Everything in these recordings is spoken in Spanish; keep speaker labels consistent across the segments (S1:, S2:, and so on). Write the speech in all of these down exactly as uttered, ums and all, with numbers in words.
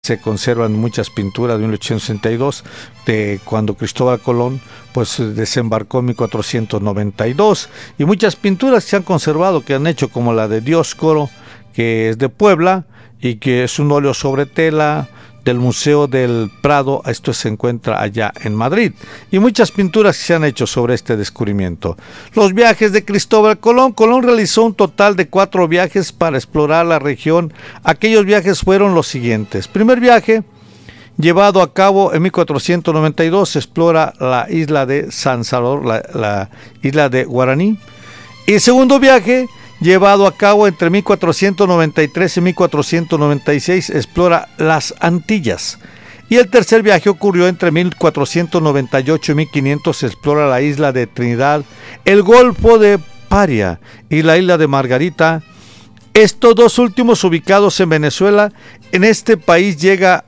S1: se conservan muchas pinturas de mil ochocientos sesenta y dos, de cuando Cristóbal Colón pues desembarcó en mil cuatrocientos noventa y dos, y muchas pinturas se han conservado, que han hecho, como la de Dioscoro, que es de Puebla y que es un óleo sobre tela del Museo del Prado. Esto se encuentra allá en Madrid, y muchas pinturas se han hecho sobre este descubrimiento. Los viajes de Cristóbal Colón. Colón realizó un total de cuatro viajes para explorar la región. Aquellos viajes fueron los siguientes. Primer viaje, llevado a cabo en mil cuatrocientos noventa y dos, se explora la isla de San Salvador, la, la isla de Guaraní. Y segundo viaje, llevado a cabo entre mil cuatrocientos noventa y tres y mil cuatrocientos noventa y seis, explora las Antillas. Y el tercer viaje ocurrió entre mil cuatrocientos noventa y ocho y mil quinientos, explora la isla de Trinidad, el Golfo de Paria y la isla de Margarita. Estos dos últimos ubicados en Venezuela. En este país llega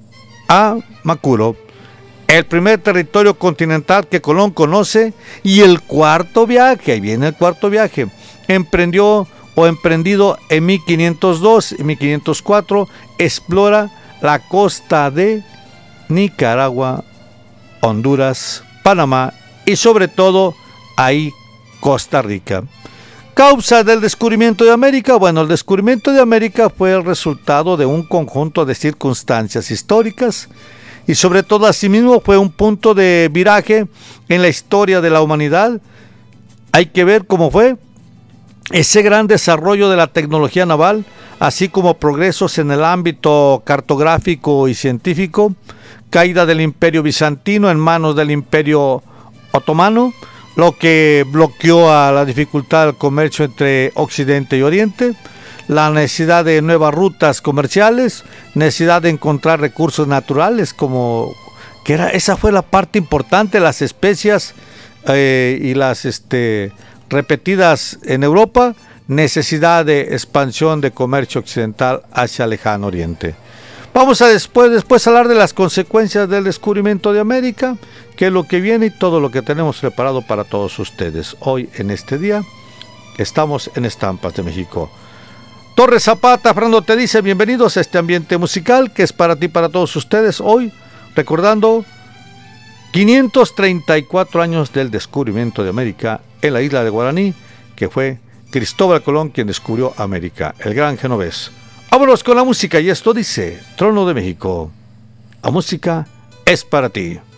S1: a Macuro, el primer territorio continental que Colón conoce. Y el cuarto viaje, ahí viene el cuarto viaje, emprendió o emprendido en mil quinientos dos y mil quinientos cuatro, explora la costa de Nicaragua, Honduras, Panamá y sobre todo ahí Costa Rica. Causa del descubrimiento de América. Bueno, el descubrimiento de América fue el resultado de un conjunto de circunstancias históricas, y sobre todo asimismo fue un punto de viraje en la historia de la humanidad. Hay que ver cómo fue ese gran desarrollo de la tecnología naval, así como progresos en el ámbito cartográfico y científico, caída del Imperio Bizantino en manos del Imperio Otomano, lo que bloqueó a la dificultad del comercio entre Occidente y Oriente, la necesidad de nuevas rutas comerciales, necesidad de encontrar recursos naturales, como que era, esa fue la parte importante, las especias eh, y las este repetidas en Europa, necesidad de expansión de comercio occidental hacia el lejano oriente. Vamos a después, después hablar de las consecuencias del descubrimiento de América, qué es lo que viene y todo lo que tenemos preparado para todos ustedes. Hoy, en este día, estamos en Estampas de México. Torres Zapata, Fernando te dice bienvenidos a este ambiente musical que es para ti, para todos ustedes. Hoy, recordando quinientos treinta y cuatro años del descubrimiento de América en la isla de Guaraní, que fue Cristóbal Colón quien descubrió América, el gran genovés. Vámonos con la música, y esto dice Trono de México. La música es para ti.